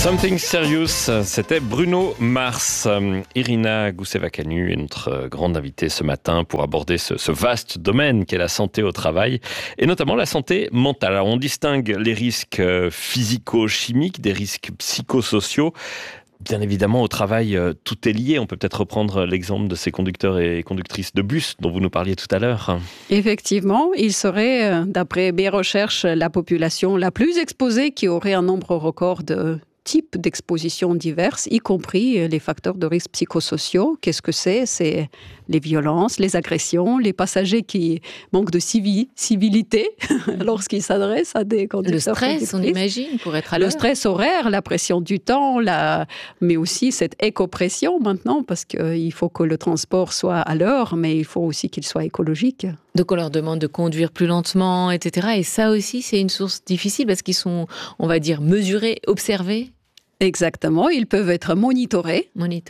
Something Serious, c'était Bruno Mars. Irina Gousseva-Canu est notre grande invitée ce matin pour aborder ce vaste domaine qu'est la santé au travail et notamment la santé mentale. Alors, on distingue les risques physico-chimiques des risques psychosociaux. Bien évidemment, au travail, tout est lié. On peut peut-être reprendre l'exemple de ces conducteurs et conductrices de bus dont vous nous parliez tout à l'heure. Effectivement, il serait, d'après mes recherches, la population la plus exposée qui aurait un nombre record de types d'expositions diverses, y compris les facteurs de risque psychosociaux. Qu'est-ce que c'est ? C'est les violences, les agressions, les passagers qui manquent de civilité lorsqu'ils s'adressent à des conducteurs. Le stress, on imagine, pour être à l'heure. Le stress horaire, la pression du temps, mais aussi cette éco-pression maintenant, parce qu'il faut que le transport soit à l'heure, mais il faut aussi qu'il soit écologique. Donc on leur demande de conduire plus lentement, etc. Et ça aussi, c'est une source difficile parce qu'ils sont, on va dire, mesurés, observés. Exactement, ils peuvent être monitorés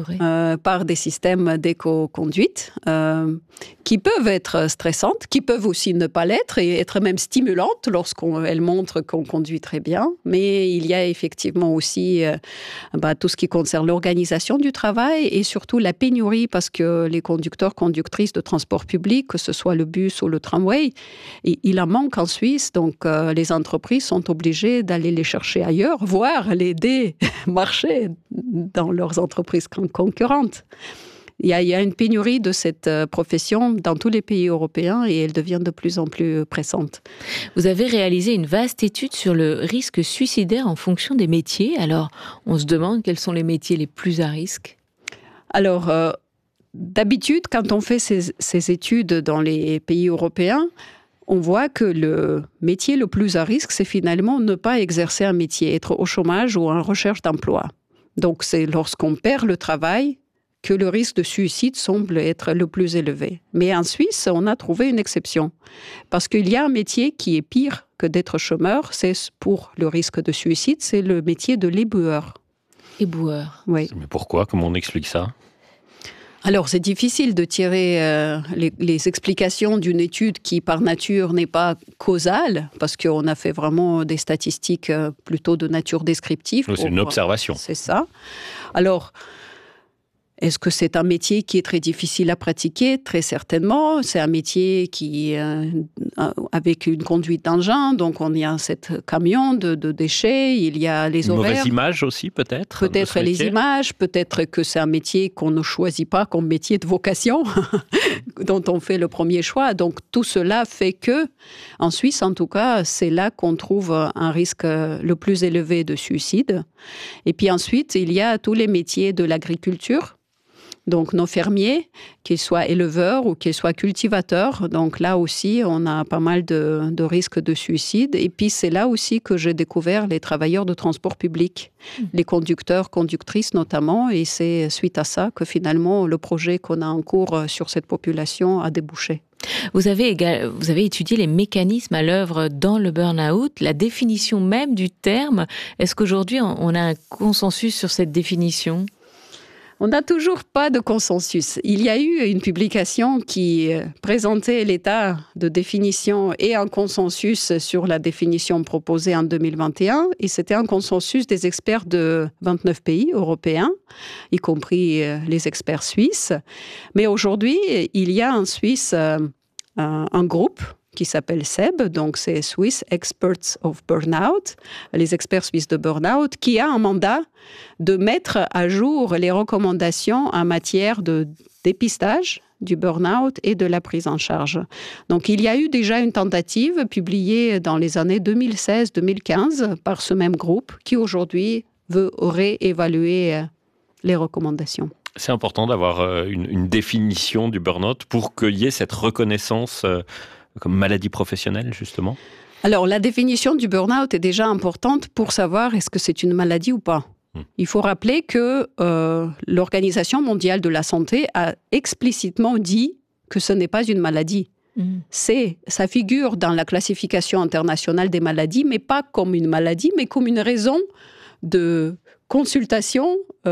par des systèmes d'éco-conduite qui peuvent être stressantes, qui peuvent aussi ne pas l'être et être même stimulantes lorsqu'elles montrent qu'on conduit très bien. Mais il y a effectivement aussi tout ce qui concerne l'organisation du travail et surtout la pénurie parce que les conducteurs, conductrices de transport public, que ce soit le bus ou le tramway, il en manque en Suisse. Donc les entreprises sont obligées d'aller les chercher ailleurs, voire les marcher dans leurs entreprises concurrentes. Il y a une pénurie de cette profession dans tous les pays européens et elle devient de plus en plus pressante. Vous avez réalisé une vaste étude sur le risque suicidaire en fonction des métiers. Alors, on se demande quels sont les métiers les plus à risque ? Alors, d'habitude, quand on fait ces études dans les pays européens, on voit que le métier le plus à risque, c'est finalement ne pas exercer un métier, être au chômage ou en recherche d'emploi. Donc, c'est lorsqu'on perd le travail que le risque de suicide semble être le plus élevé. Mais en Suisse, on a trouvé une exception. Parce qu'il y a un métier qui est pire que d'être chômeur, c'est pour le risque de suicide, c'est le métier de l'éboueur. Éboueur. Oui. Mais pourquoi ? Comment on explique ça ? Alors, c'est difficile de tirer les explications d'une étude qui, par nature, n'est pas causale, parce qu'on a fait vraiment des statistiques plutôt de nature descriptive. C'est une observation. C'est ça. Alors, est-ce que c'est un métier qui est très difficile à pratiquer ? Très certainement. C'est un métier qui avec une conduite d'engin, donc on y a cette camion de déchets, il y a les horaires. Une mauvaise image aussi, peut-être ? Peut-être les images, peut-être que c'est un métier qu'on ne choisit pas comme métier de vocation, dont on fait le premier choix. Donc tout cela fait que, en Suisse en tout cas, c'est là qu'on trouve un risque le plus élevé de suicide. Et puis ensuite, il y a tous les métiers de l'agriculture. Donc, nos fermiers, qu'ils soient éleveurs ou qu'ils soient cultivateurs, donc là aussi, on a pas mal de risques de suicide. Et puis, c'est là aussi que j'ai découvert les travailleurs de transport public, les conducteurs, conductrices notamment. Et c'est suite à ça que finalement, le projet qu'on a en cours sur cette population a débouché. Vous avez étudié les mécanismes à l'œuvre dans le burn-out, la définition même du terme. Est-ce qu'aujourd'hui, on a un consensus sur cette définition ? On n'a toujours pas de consensus. Il y a eu une publication qui présentait l'état de définition et un consensus sur la définition proposée en 2021. Et c'était un consensus des experts de 29 pays européens, y compris les experts suisses. Mais aujourd'hui, il y a en Suisse un groupe qui s'appelle SEB, donc c'est Swiss Experts of Burnout, les experts suisses de burnout, qui a un mandat de mettre à jour les recommandations en matière de dépistage du burnout et de la prise en charge. Donc il y a eu déjà une tentative publiée dans les années 2016-2015 par ce même groupe qui aujourd'hui veut réévaluer les recommandations. C'est important d'avoir une définition du burn-out pour qu'il y ait cette reconnaissance comme maladie professionnelle, justement ? Alors, la définition du burn-out est déjà importante pour savoir est-ce que c'est une maladie ou pas. Il faut rappeler que l'Organisation mondiale de la santé a explicitement dit que ce n'est pas une maladie. Ça figure dans la classification internationale des maladies, mais pas comme une maladie, mais comme une raison de consultation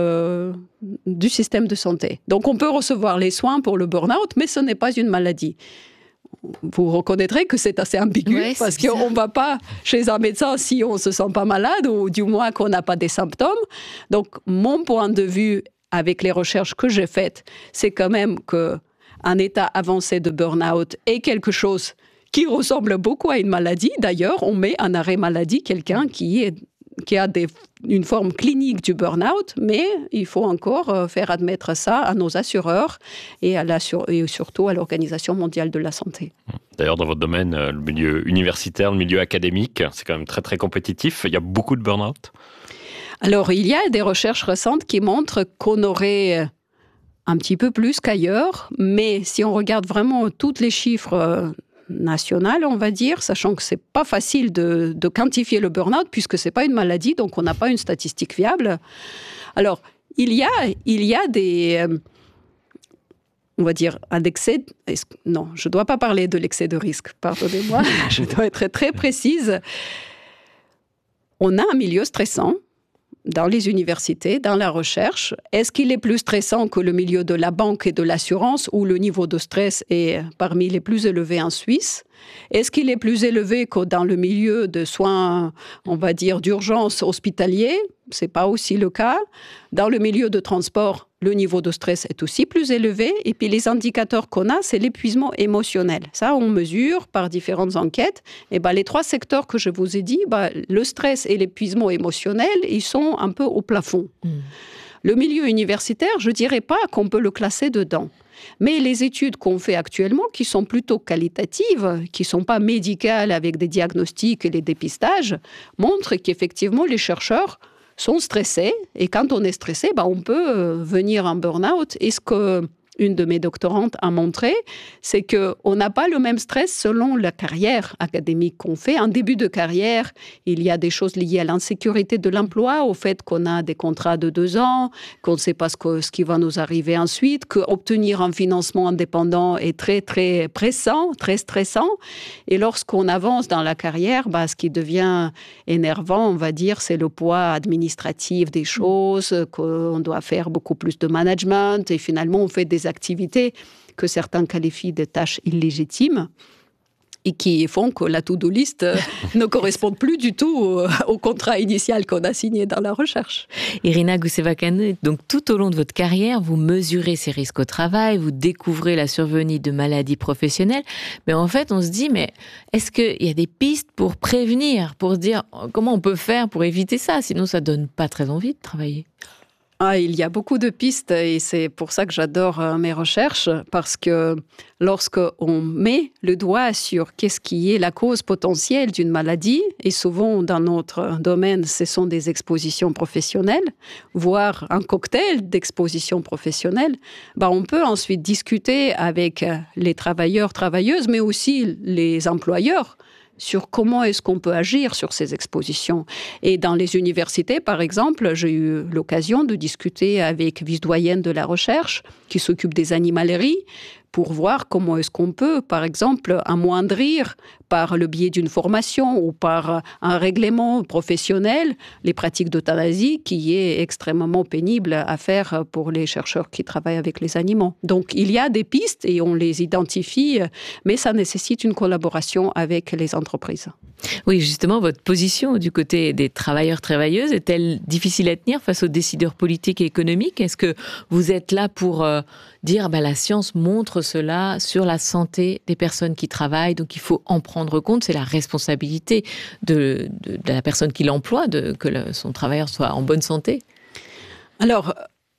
du système de santé. Donc, on peut recevoir les soins pour le burn-out, mais ce n'est pas une maladie. vous reconnaîtrez que c'est assez ambigu, parce qu'on ne va pas chez un médecin si on ne se sent pas malade, ou du moins qu'on n'a pas des symptômes. Donc, mon point de vue avec les recherches que j'ai faites, c'est quand même qu'un état avancé de burn-out est quelque chose qui ressemble beaucoup à une maladie. D'ailleurs, on met en arrêt maladie quelqu'un qui a une forme clinique du burn-out, mais il faut encore faire admettre ça à nos assureurs et surtout à l'Organisation mondiale de la santé. D'ailleurs, dans votre domaine, le milieu universitaire, le milieu académique, c'est quand même très très compétitif. Il y a beaucoup de burn-out. Alors, il y a des recherches récentes qui montrent qu'on aurait un petit peu plus qu'ailleurs, mais si on regarde vraiment tous les chiffres nationales, on va dire, sachant que c'est pas facile de quantifier le burn-out puisque c'est pas une maladie, donc on n'a pas une statistique fiable. Alors, il y a des, on va dire, un excès. Non, je dois pas parler de l'excès de risque. Pardonnez-moi, je dois être très précise. On a un milieu stressant dans les universités, dans la recherche. Est-ce qu'il est plus stressant que le milieu de la banque et de l'assurance, où le niveau de stress est parmi les plus élevés en Suisse? Est-ce qu'il est plus élevé que dans le milieu de soins, on va dire, d'urgence hospitalier? Ce n'est pas aussi le cas. Dans le milieu de transport, le niveau de stress est aussi plus élevé. Et puis les indicateurs qu'on a, c'est l'épuisement émotionnel. Ça, on mesure par différentes enquêtes. Et les 3 secteurs que je vous ai dit, le stress et l'épuisement émotionnel, ils sont un peu au plafond. Le milieu universitaire, je ne dirais pas qu'on peut le classer dedans. Mais les études qu'on fait actuellement, qui sont plutôt qualitatives, qui ne sont pas médicales avec des diagnostics et les dépistages, montrent qu'effectivement, les chercheurs sont stressés. Et quand on est stressé, on peut venir en burn-out. Et ce qu'une de mes doctorantes a montré, c'est qu'on n'a pas le même stress selon la carrière académique qu'on fait. En début de carrière, il y a des choses liées à l'insécurité de l'emploi, au fait qu'on a des contrats de 2 ans, qu'on ne sait pas ce qui va nous arriver ensuite, qu'obtenir un financement indépendant est très, très pressant, très stressant. Et lorsqu'on avance dans la carrière, ce qui devient énervant, on va dire, c'est le poids administratif des choses, qu'on doit faire beaucoup plus de management, et finalement, on fait des activités que certains qualifient de tâches illégitimes et qui font que la to-do list ne correspond plus du tout au contrat initial qu'on a signé dans la recherche. Irina Goussevakanu, donc tout au long de votre carrière, vous mesurez ces risques au travail, vous découvrez la survenue de maladies professionnelles, mais en fait on se dit, mais est-ce qu'il y a des pistes pour prévenir, pour dire comment on peut faire pour éviter ça, sinon ça donne pas très envie de travailler? Il y a beaucoup de pistes et c'est pour ça que j'adore mes recherches, parce que lorsqu'on met le doigt sur qu'est-ce qui est la cause potentielle d'une maladie, et souvent dans notre domaine, ce sont des expositions professionnelles, voire un cocktail d'expositions professionnelles, on peut ensuite discuter avec les travailleurs, travailleuses, mais aussi les employeurs, sur comment est-ce qu'on peut agir sur ces expositions. Et dans les universités, par exemple, j'ai eu l'occasion de discuter avec vice-doyenne de la recherche qui s'occupe des animaleries pour voir comment est-ce qu'on peut, par exemple, amoindrir par le biais d'une formation ou par un règlement professionnel les pratiques d'euthanasie qui est extrêmement pénible à faire pour les chercheurs qui travaillent avec les animaux. Donc, il y a des pistes et on les identifie, mais ça nécessite une collaboration avec les entreprises. Oui, justement, votre position du côté des travailleurs, travailleuses est-elle difficile à tenir face aux décideurs politiques et économiques? Est-ce que vous êtes là pour dire la science montre cela sur la santé des personnes qui travaillent, donc il faut en prendre compte, c'est la responsabilité de la personne qui l'emploie, que son travailleur soit en bonne santé? Alors,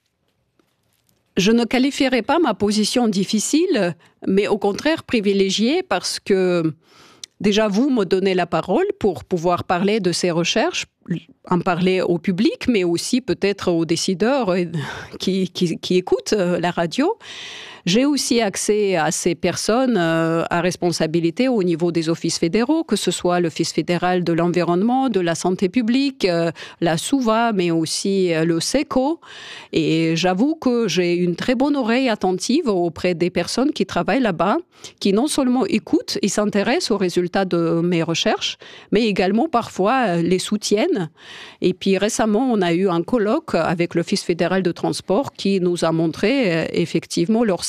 je ne qualifierais pas ma position difficile, mais au contraire privilégiée, parce que déjà, vous me donnez la parole pour pouvoir parler de ces recherches, en parler au public, mais aussi peut-être aux décideurs qui écoutent la radio. J'ai aussi accès à ces personnes à responsabilité au niveau des offices fédéraux, que ce soit l'Office fédéral de l'environnement, de la santé publique, la SUVA, mais aussi le SECO. Et j'avoue que j'ai une très bonne oreille attentive auprès des personnes qui travaillent là-bas, qui non seulement écoutent et s'intéressent aux résultats de mes recherches, mais également parfois les soutiennent. Et puis récemment, on a eu un colloque avec l'Office fédéral de transport qui nous a montré effectivement leur sensibilité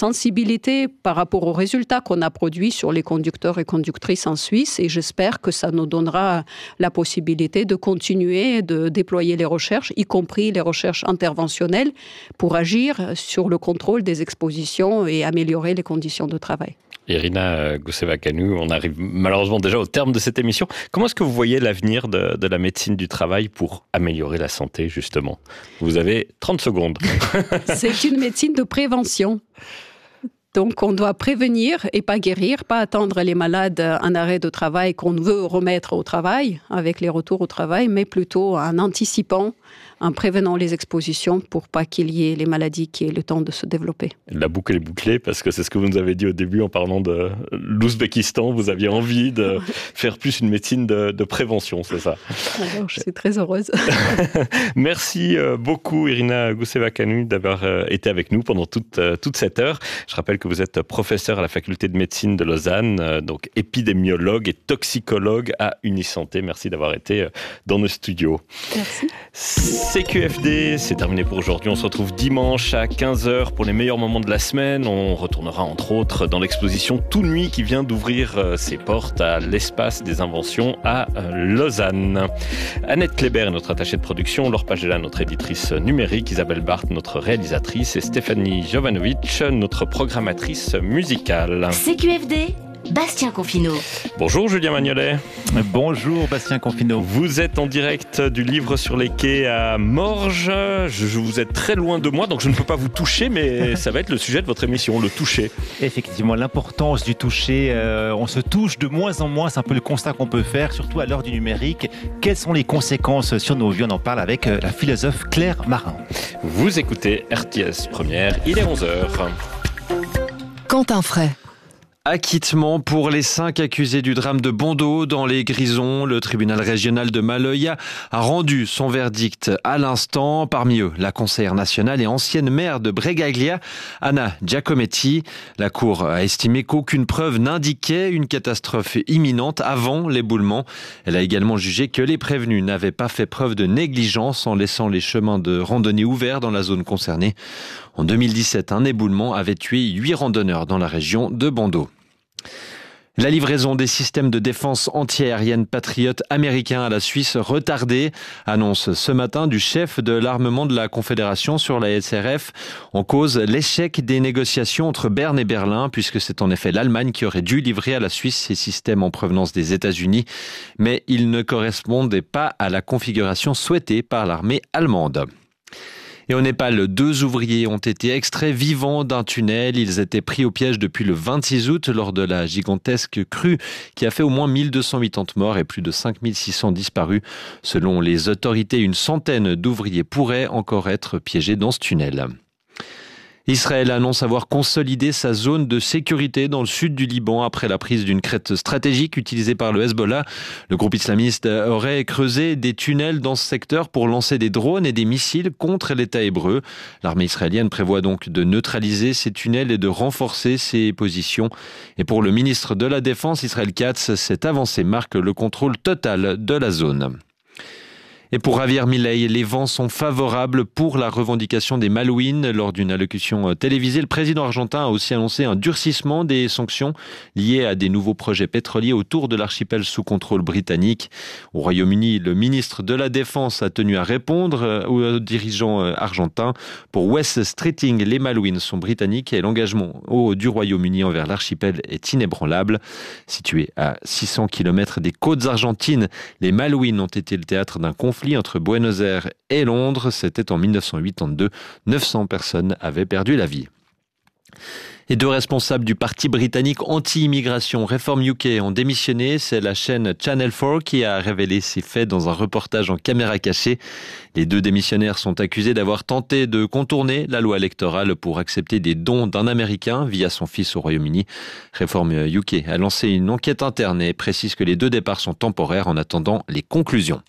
sensibilité par rapport aux résultats qu'on a produits sur les conducteurs et conductrices en Suisse. Et j'espère que ça nous donnera la possibilité de continuer de déployer les recherches, y compris les recherches interventionnelles, pour agir sur le contrôle des expositions et améliorer les conditions de travail. Irina Gousseva-Kanu, on arrive malheureusement déjà au terme de cette émission. Comment est-ce que vous voyez l'avenir de la médecine du travail pour améliorer la santé, justement ? Vous avez 30 secondes. C'est une médecine de prévention. Donc, on doit prévenir et pas guérir, pas attendre les malades en arrêt de travail qu'on veut remettre au travail, avec les retours au travail, mais plutôt en anticipant, en prévenant les expositions pour pas qu'il y ait les maladies qui aient le temps de se développer. La boucle est bouclée parce que c'est ce que vous nous avez dit au début en parlant de l'Ouzbékistan. Vous aviez envie de faire plus une médecine de prévention, c'est ça ? Alors, je suis très heureuse. Merci beaucoup Irina Gousseva-Kanu d'avoir été avec nous pendant toute cette heure. Je rappelle que vous êtes professeur à la faculté de médecine de Lausanne, donc épidémiologue et toxicologue à Unisanté. Merci d'avoir été dans nos studios. Merci. CQFD, c'est terminé pour aujourd'hui. On se retrouve dimanche à 15h pour les meilleurs moments de la semaine. On retournera entre autres dans l'exposition Tout Nuit qui vient d'ouvrir ses portes à l'Espace des Inventions à Lausanne. Annette Kléber est notre attachée de production, Laure Pagela, notre éditrice numérique, Isabelle Barthes, notre réalisatrice et Stéphanie Jovanovic, notre programmatrice musicale. CQFD, Bastien Confineau. Bonjour Julien Magnolet. Bonjour Bastien Confineau. Vous êtes en direct du Livre sur les quais à Morges. Vous êtes très loin de moi, donc je ne peux pas vous toucher, mais ça va être le sujet de votre émission, le toucher. Effectivement, l'importance du toucher. On se touche de moins en moins, c'est un peu le constat qu'on peut faire, surtout à l'heure du numérique. Quelles sont les conséquences sur nos vies ? On en parle avec la philosophe Claire Marin. Vous écoutez RTS Première, il est 11h. Quentin Fray. Acquittement pour les 5 accusés du drame de Bondeau dans les Grisons. Le tribunal régional de Maloya a rendu son verdict à l'instant. Parmi eux, la conseillère nationale et ancienne maire de Bregaglia, Anna Giacometti. La cour a estimé qu'aucune preuve n'indiquait une catastrophe imminente avant l'éboulement. Elle a également jugé que les prévenus n'avaient pas fait preuve de négligence en laissant les chemins de randonnée ouverts dans la zone concernée. En 2017, un éboulement avait tué 8 randonneurs dans la région de Bondeau. La livraison des systèmes de défense antiaérienne Patriot américains à la Suisse retardée, annonce ce matin du chef de l'armement de la Confédération sur la SRF. En cause, l'échec des négociations entre Berne et Berlin, puisque c'est en effet l'Allemagne qui aurait dû livrer à la Suisse ces systèmes en provenance des États-Unis. Mais ils ne correspondaient pas à la configuration souhaitée par l'armée allemande. Et au Népal, 2 ouvriers ont été extraits vivants d'un tunnel. Ils étaient pris au piège depuis le 26 août lors de la gigantesque crue qui a fait au moins 1280 morts et plus de 5600 disparus. Selon les autorités, une centaine d'ouvriers pourraient encore être piégés dans ce tunnel. Israël annonce avoir consolidé sa zone de sécurité dans le sud du Liban après la prise d'une crête stratégique utilisée par le Hezbollah. Le groupe islamiste aurait creusé des tunnels dans ce secteur pour lancer des drones et des missiles contre l'État hébreu. L'armée israélienne prévoit donc de neutraliser ces tunnels et de renforcer ses positions. Et pour le ministre de la Défense, Israël Katz, cette avancée marque le contrôle total de la zone. Et pour Javier Milei, les vents sont favorables pour la revendication des Malouines. Lors d'une allocution télévisée, le président argentin a aussi annoncé un durcissement des sanctions liées à des nouveaux projets pétroliers autour de l'archipel sous contrôle britannique. Au Royaume-Uni, le ministre de la Défense a tenu à répondre aux dirigeants argentins. Pour West Streeting, les Malouines sont britanniques et l'engagement du Royaume-Uni envers l'archipel est inébranlable. Situé à 600 km des côtes argentines, les Malouines ont été le théâtre d'un conflit entre Buenos Aires et Londres. C'était en 1982. 900 personnes avaient perdu la vie. Et 2 responsables du parti britannique anti-immigration Reform UK ont démissionné. C'est la chaîne Channel 4 qui a révélé ces faits dans un reportage en caméra cachée. Les 2 démissionnaires sont accusés d'avoir tenté de contourner la loi électorale pour accepter des dons d'un Américain via son fils au Royaume-Uni. Reform UK a lancé une enquête interne et précise que les 2 départs sont temporaires en attendant les conclusions.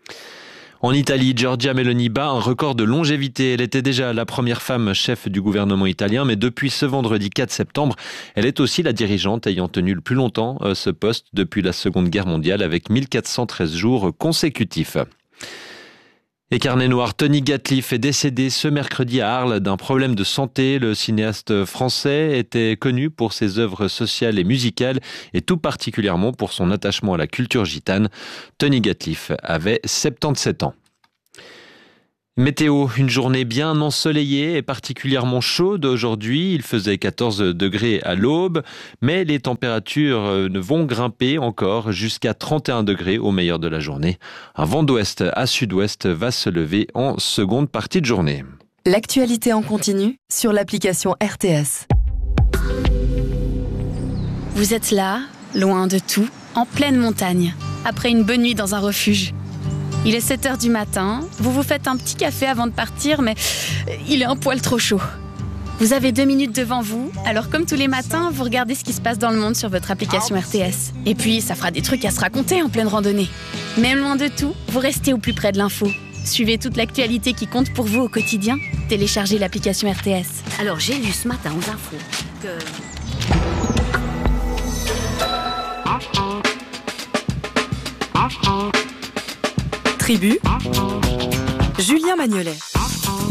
En Italie, Giorgia Meloni bat un record de longévité. Elle était déjà la première femme chef du gouvernement italien, mais depuis ce vendredi 4 septembre, elle est aussi la dirigeante ayant tenu le plus longtemps ce poste depuis la Seconde Guerre mondiale avec 1413 jours consécutifs. Et carnet noir, Tony Gatliff est décédé ce mercredi à Arles d'un problème de santé. Le cinéaste français était connu pour ses œuvres sociales et musicales et tout particulièrement pour son attachement à la culture gitane. Tony Gatliff avait 77 ans. Météo, une journée bien ensoleillée et particulièrement chaude aujourd'hui. Il faisait 14 degrés à l'aube, mais les températures ne vont grimper encore jusqu'à 31 degrés au meilleur de la journée. Un vent d'ouest à sud-ouest va se lever en seconde partie de journée. L'actualité en continu sur l'application RTS. Vous êtes là, loin de tout, en pleine montagne, après une bonne nuit dans un refuge. Il est 7h du matin, vous vous faites un petit café avant de partir, mais il est un poil trop chaud. Vous avez 2 minutes devant vous, alors comme tous les matins, vous regardez ce qui se passe dans le monde sur votre application RTS. Et puis, ça fera des trucs à se raconter en pleine randonnée. Même loin de tout, vous restez au plus près de l'info. Suivez toute l'actualité qui compte pour vous au quotidien. Téléchargez l'application RTS. Alors, j'ai lu ce matin aux infos que... Tribu, Julien Magnolet.